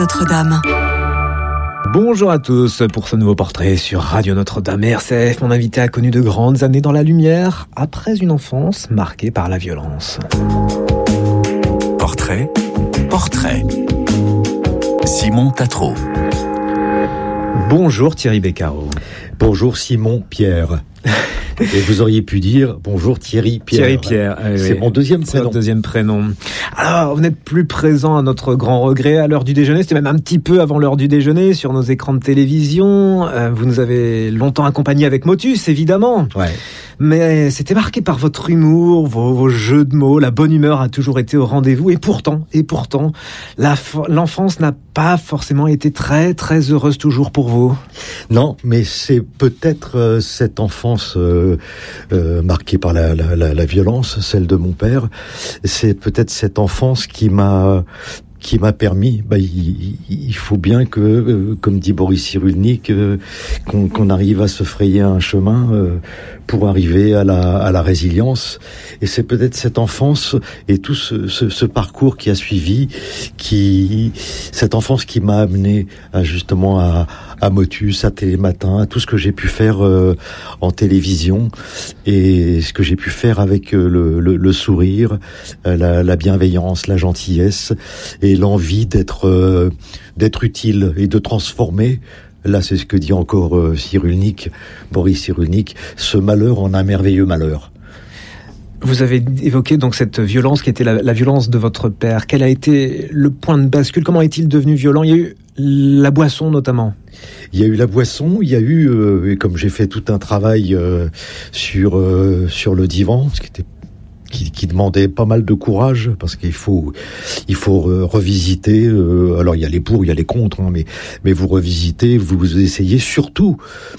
Notre-Dame. Bonjour à tous pour ce nouveau portrait sur Radio Notre-Dame et RCF. Mon invité a connu de grandes années dans la lumière après une enfance marquée par la violence. Portrait. Simon Tatro. Bonjour Thierry Beccaro. Bonjour Simon Pierre. Et vous auriez pu dire bonjour Thierry Pierre. Thierry Pierre, c'est mon deuxième prénom. Votre deuxième prénom. Alors, vous n'êtes plus présent à notre grand regret à l'heure du déjeuner. C'était même un petit peu avant l'heure du déjeuner sur nos écrans de télévision. Vous nous avez longtemps accompagnés avec Motus, évidemment. Ouais. Mais c'était marqué par votre humour, vos jeux de mots. La bonne humeur a toujours été au rendez-vous. Et pourtant, l'enfance n'a pas forcément été très, très heureuse toujours pour vous. Non, mais c'est peut-être cette enfance marquée par la violence, celle de mon père. C'est peut-être cette enfance qui m'a permis, il faut bien que, comme dit Boris Cyrulnik, qu'on arrive à se frayer un chemin pour arriver à la résilience. Et c'est peut-être cette enfance et tout ce parcours qui a suivi, cette enfance qui m'a amené justement à Motus, à Télématin, à tout ce que j'ai pu faire en télévision et ce que j'ai pu faire avec le sourire, la bienveillance, la gentillesse et l'envie d'être utile et de transformer. Là, c'est ce que dit encore Boris Cyrulnik, ce malheur en un merveilleux malheur. Vous avez évoqué donc cette violence qui était la violence de votre père. Quel a été le point de bascule? Comment est-il devenu violent? Il y a eu la boisson notamment. Il y a eu la boisson, il y a eu, comme j'ai fait tout un travail sur le divan, ce qui demandait pas mal de courage, parce qu'il faut revisiter. Alors il y a les pour, il y a les contre, hein, mais vous revisitez, vous essayez surtout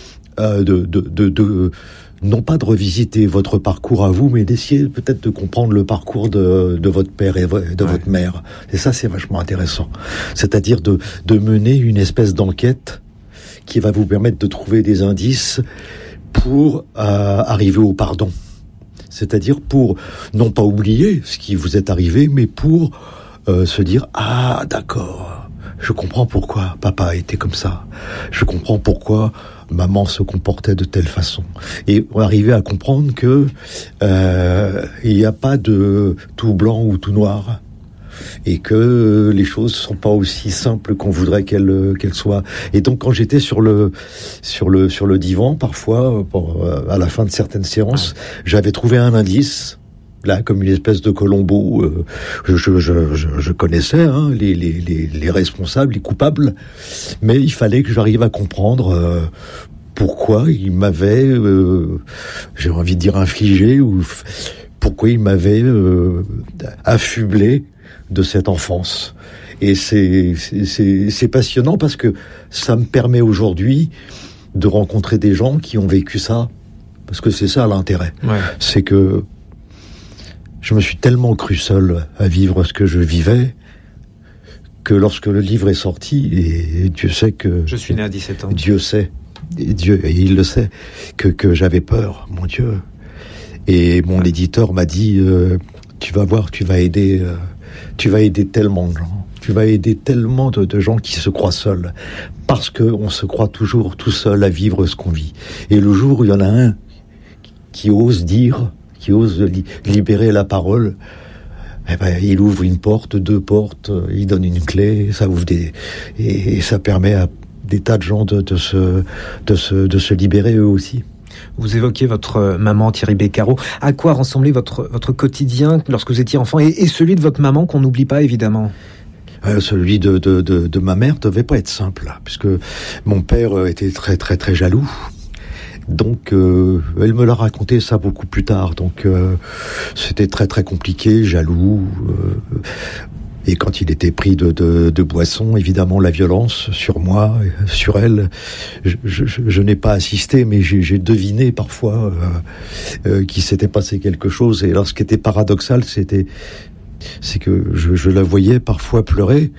non pas de revisiter votre parcours à vous, mais d'essayer peut-être de comprendre le parcours de votre père et de votre mère. Et ça, c'est vachement intéressant. C'est-à-dire de mener une espèce d'enquête qui va vous permettre de trouver des indices pour arriver au pardon. C'est-à-dire pour, non pas oublier ce qui vous est arrivé, mais pour se dire « Ah, d'accord, je comprends pourquoi papa a été comme ça. Je comprends pourquoi maman se comportait de telle façon. » Et on arrivait à comprendre que il n'y a pas de tout blanc ou tout noir. Et que les choses sont pas aussi simples qu'on voudrait qu'elles soient. Et donc quand j'étais sur le divan, parfois à la fin de certaines séances, j'avais trouvé un indice, là comme une espèce de Colombo. Je connaissais les responsables, les coupables, mais il fallait que j'arrive à comprendre pourquoi il m'avait, j'ai envie de dire infligé, ou pourquoi il m'avait affublé de cette enfance. Et c'est passionnant parce que ça me permet aujourd'hui de rencontrer des gens qui ont vécu ça, parce que c'est ça l'intérêt. Ouais. C'est que je me suis tellement cru seul à vivre ce que je vivais que lorsque le livre est sorti, et Dieu sait que... Je suis né à 17 ans. Dieu sait, et il le sait, que j'avais peur, mon Dieu. Et mon éditeur m'a dit, tu vas voir, tu vas aider tellement de gens. Tu vas aider tellement de gens qui se croient seuls. Parce qu'on se croit toujours tout seul à vivre ce qu'on vit. Et le jour où il y en a un qui ose dire, qui ose libérer la parole, il ouvre une porte, deux portes, il donne une clé, ça ouvre et ça permet à des tas de gens de se libérer eux aussi. Vous évoquez votre maman Thierry Beccaro. À quoi ressemblait votre quotidien lorsque vous étiez enfant et celui de votre maman qu'on n'oublie pas évidemment? Celui de ma mère devait pas être simple, puisque mon père était très très très jaloux. Donc elle me l'a raconté ça beaucoup plus tard. Donc c'était très très compliqué, jaloux. Et quand il était pris de boisson, évidemment, la violence sur moi, sur elle, je n'ai pas assisté, mais j'ai deviné parfois qu'il s'était passé quelque chose. Et alors, ce qui était paradoxal, c'est que je la voyais parfois pleurer.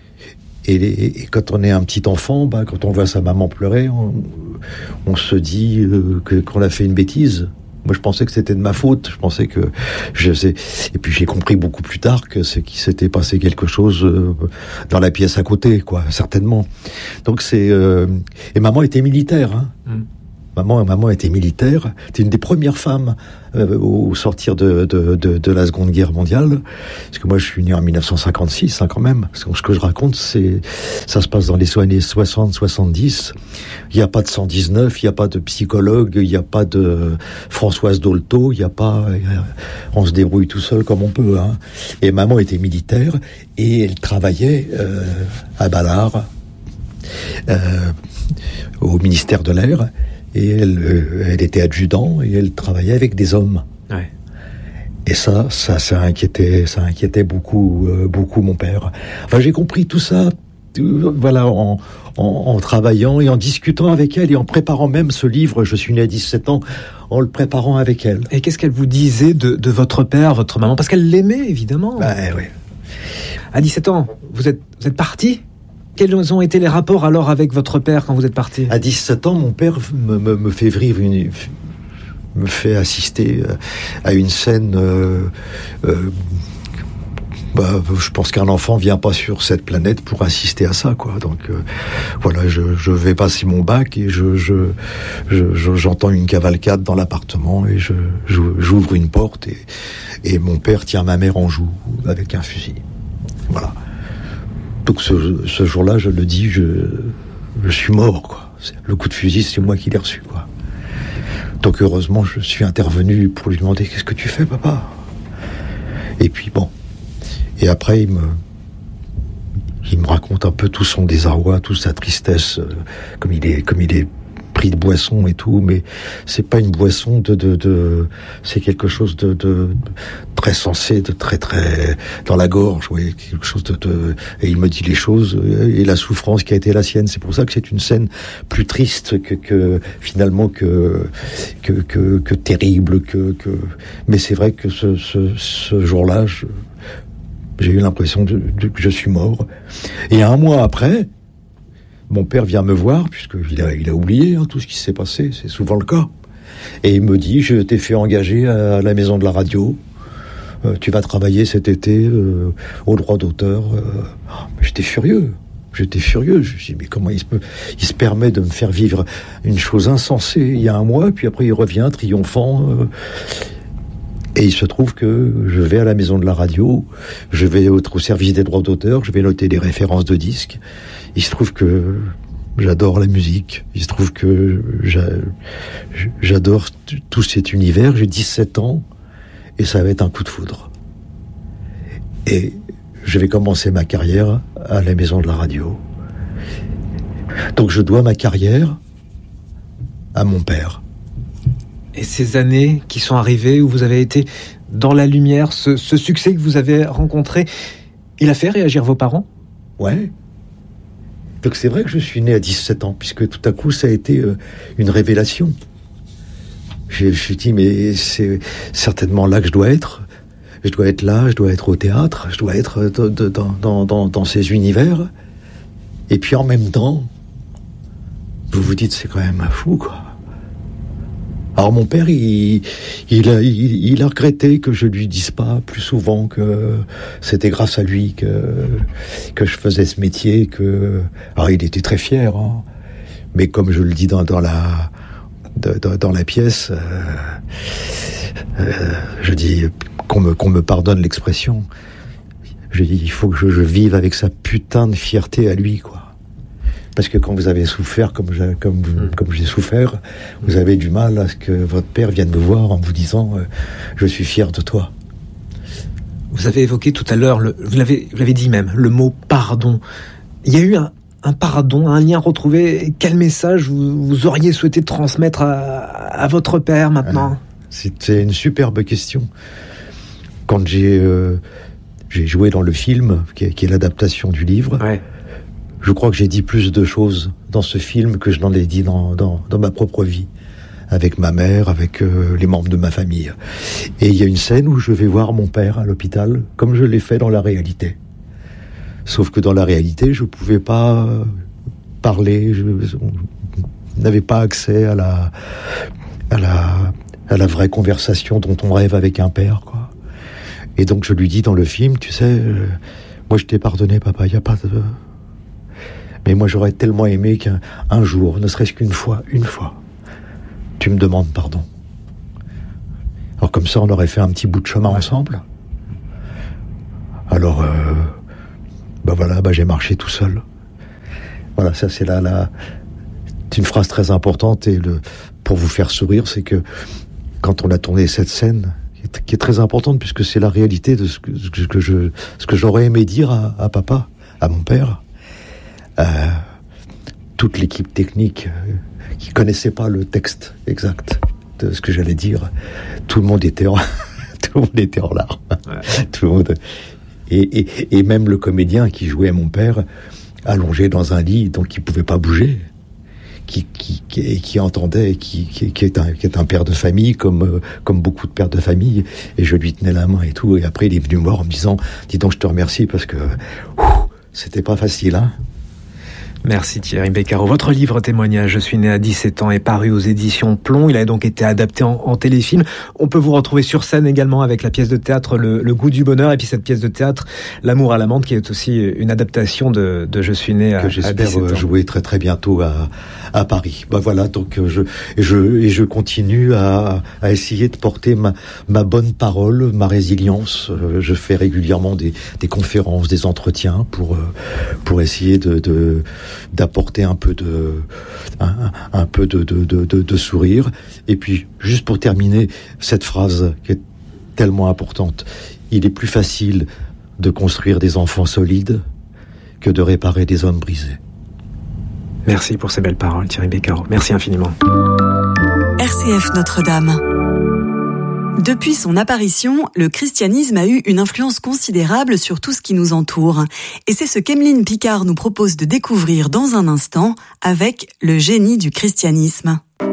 Et quand on est un petit enfant, quand on voit sa maman pleurer, on se dit qu'on a fait une bêtise. Moi, je pensais que c'était de ma faute. Je pensais que je sais. Et puis j'ai compris beaucoup plus tard que c'est qu'il s'était passé quelque chose dans la pièce à côté, quoi, certainement. Donc et maman était militaire. Hein. Maman était militaire. C'était une des premières femmes au sortir de la Seconde Guerre mondiale. Parce que moi, je suis né en 1956, hein, quand même. Ce que je raconte, ça se passe dans les années 60-70. Il n'y a pas de 119, il n'y a pas de psychologue, il n'y a pas de Françoise Dolto, on se débrouille tout seul comme on peut. Hein. Et maman était militaire et elle travaillait à Ballard, au ministère de l'Air. Et elle était adjudant et elle travaillait avec des hommes. Ouais. Et ça inquiétait beaucoup mon père. Enfin, j'ai compris tout ça, voilà, en travaillant et en discutant avec elle et en préparant même ce livre. Je suis né à 17 ans, en le préparant avec elle. Et qu'est-ce qu'elle vous disait de votre père, votre maman? Parce qu'elle l'aimait, évidemment. Oui. À 17 ans, vous êtes parti? Quels ont été les rapports alors avec votre père quand vous êtes parti? À 17 ans, mon père me fait vivre me fait assister à une scène. Je pense qu'un enfant vient pas sur cette planète pour assister à ça, quoi. Donc voilà, je vais passer mon bac et j'entends une cavalcade dans l'appartement et j'ouvre une porte et mon père tient ma mère en joue avec un fusil. Voilà. Donc ce jour-là, je le dis, je suis mort, quoi. Le coup de fusil, c'est moi qui l'ai reçu, quoi. Donc heureusement, je suis intervenu pour lui demander: qu'est-ce que tu fais, papa? Et puis bon. Et après, il me raconte un peu tout son désarroi, toute sa tristesse, comme il est pris de boisson et tout, mais c'est pas une boisson c'est quelque chose de très sensé, de très très dans la gorge, oui, quelque chose et il me dit les choses et la souffrance qui a été la sienne. C'est pour ça que c'est une scène plus triste que finalement que terrible, mais c'est vrai que ce jour-là, j'ai eu l'impression que je suis mort. Et un mois après, mon père vient me voir, puisqu'il a oublié tout ce qui s'est passé, c'est souvent le cas. Et il me dit: je t'ai fait engager à la maison de la radio, tu vas travailler cet été au droit d'auteur. J'étais furieux. Je me suis dit: mais comment il se permet de me faire vivre une chose insensée il y a un mois, puis après il revient triomphant. Et il se trouve que je vais à la maison de la radio, je vais au service des droits d'auteur, je vais noter des références de disques. Il se trouve que j'adore la musique, il se trouve que j'adore tout cet univers. J'ai 17 ans et ça va être un coup de foudre. Et je vais commencer ma carrière à la maison de la radio. Donc je dois ma carrière à mon père. Et ces années qui sont arrivées où vous avez été dans la lumière, ce succès que vous avez rencontré, il a fait réagir vos parents? Ouais. Donc c'est vrai que je suis né à 17 ans, puisque tout à coup ça a été une révélation. Je me suis dit: mais c'est certainement là que je dois être. Je dois être là, je dois être au théâtre, je dois être dans ces univers. Et puis en même temps, vous vous dites: c'est quand même fou, quoi. Alors mon père, il a regretté que je lui dise pas plus souvent que c'était grâce à lui que je faisais ce métier. Alors il était très fier, hein, mais comme je le dis dans la pièce, je dis qu'on me pardonne l'expression. Je dis: il faut que je vive avec sa putain de fierté à lui, quoi. Parce que quand vous avez souffert comme j'ai souffert, vous avez du mal à ce que votre père vienne vous voir en vous disant je suis fier de toi. Vous avez évoqué tout à l'heure, vous l'avez dit même, le mot pardon. Il y a eu un pardon, un lien retrouvé. Quel message vous auriez souhaité transmettre à votre père maintenant? C'était une superbe question. Quand j'ai joué dans le film, qui est l'adaptation du livre, ouais. Je crois que j'ai dit plus de choses dans ce film que je n'en ai dit dans ma propre vie, avec ma mère, avec les membres de ma famille. Et il y a une scène où je vais voir mon père à l'hôpital, comme je l'ai fait dans la réalité. Sauf que dans la réalité, je ne pouvais pas parler, je n'avais pas accès à à la vraie conversation dont on rêve avec un père, quoi. Et donc je lui dis dans le film, tu sais, moi je t'ai pardonné, papa, il y a pas de... Mais moi j'aurais tellement aimé qu'un jour, ne serait-ce qu'une fois, tu me demandes pardon. Alors comme ça, on aurait fait un petit bout de chemin ensemble. Alors, j'ai marché tout seul. Voilà, ça c'est c'est une phrase très importante et pour vous faire sourire, c'est que quand on a tourné cette scène, qui est très importante puisque c'est la réalité de ce que j'aurais aimé dire à papa, à mon père, toute l'équipe technique qui connaissait pas le texte exact de ce que j'allais dire, tout le monde était en larmes. Ouais. Tout le monde. Et même le comédien qui jouait mon père, allongé dans un lit, donc il pouvait pas bouger, qui entendait, qui est un père de famille, comme beaucoup de pères de famille, et je lui tenais la main et tout, et après il est venu me voir en me disant, dis donc je te remercie parce que c'était pas facile, hein. Merci Thierry Beccaro. Votre livre témoignage, Je suis né à 17 ans, est paru aux éditions Plomb. Il a donc été adapté en téléfilm. On peut vous retrouver sur scène également avec la pièce de théâtre Le goût du bonheur, et puis cette pièce de théâtre L'amour à l'amande, qui est aussi une adaptation de Je suis né à 17 ans. Que j'espère jouer très très bientôt à Paris. Voilà, donc je continue à essayer de porter ma bonne parole, ma résilience. Je fais régulièrement des conférences, des entretiens pour essayer d'apporter un peu de sourire. Et puis, juste pour terminer, cette phrase qui est tellement importante, il est plus facile de construire des enfants solides que de réparer des hommes brisés. Merci pour ces belles paroles, Thierry Beccaro. Merci infiniment. RCF Notre-Dame. Depuis son apparition, le christianisme a eu une influence considérable sur tout ce qui nous entoure. Et c'est ce qu'Emeline Picard nous propose de découvrir dans un instant avec Le génie du christianisme.